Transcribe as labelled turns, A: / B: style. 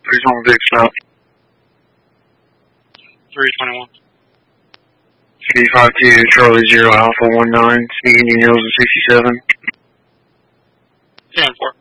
A: Please on the big stop.
B: 321.
A: C52 Charlie 0 Alpha 19, speaking in Hills of 67.
B: 10-4.